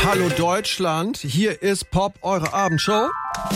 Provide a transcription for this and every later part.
Hallo Deutschland, hier ist Pop, eure Abendshow.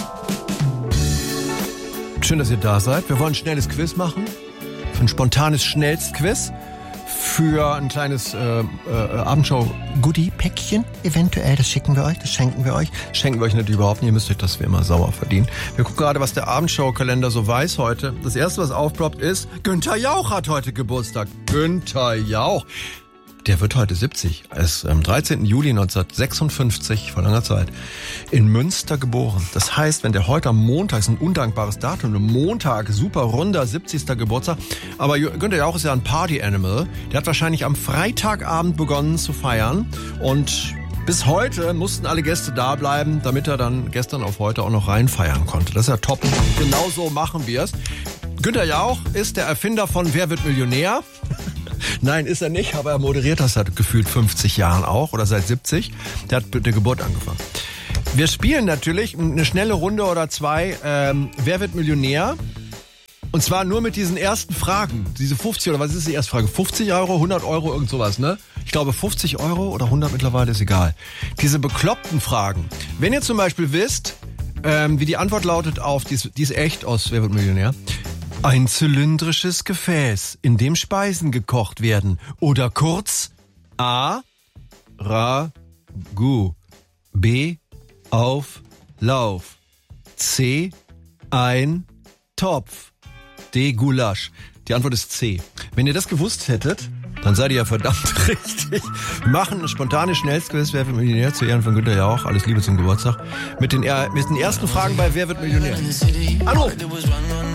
Schön, dass ihr da seid. Wir wollen ein schnelles Quiz machen. Ein spontanes Schnellstquiz für ein kleines Abendshow-Goodie-Päckchen. Eventuell, das schicken wir euch, das schenken wir euch. Schenken wir euch natürlich überhaupt nicht, ihr müsst euch das wie immer sauer verdienen. Wir gucken gerade, was der Abendshow-Kalender so weiß heute. Das erste, was aufploppt, ist, Günther Jauch hat heute Geburtstag. Günther Jauch. Der wird heute 70. Er ist am 13. Juli 1956, vor langer Zeit, in Münster geboren. Das heißt, wenn der heute am Montag, ist ein undankbares Datum, Montag, super runder 70. Geburtstag. Aber Günther Jauch ist ja ein Party-Animal. Der hat wahrscheinlich am Freitagabend begonnen zu feiern. Und bis heute mussten alle Gäste da bleiben, damit er dann gestern auf heute auch noch reinfeiern konnte. Das ist ja top. Genau so machen wir es. Günther Jauch ist der Erfinder von Wer wird Millionär? Nein, ist er nicht, aber er moderiert das seit gefühlt 50 Jahren auch oder seit 70. Der hat mit der Geburt angefangen. Wir spielen natürlich eine schnelle Runde oder zwei. Wer wird Millionär? Und zwar nur mit diesen ersten Fragen. Diese 50 oder was ist die erste Frage? 50 Euro, 100 Euro, irgend sowas, ne? Ich glaube 50 Euro oder 100 mittlerweile, ist egal. Diese bekloppten Fragen. Wenn ihr zum Beispiel wisst, wie die Antwort lautet auf, die ist echt aus Wer wird Millionär? Ein zylindrisches Gefäß, in dem Speisen gekocht werden. Oder kurz A. Ragout. B. Auflauf. C. Ein Topf. D. Gulasch. Die Antwort ist C. Wenn ihr das gewusst hättet, dann seid ihr ja verdammt richtig. Wir machen ein spontanes Schnellstquiz. Wer wird Millionär? Zu Ehren von Günther Jauch. Alles Liebe zum Geburtstag. Mit den ersten Fragen bei Wer wird Millionär? Hallo!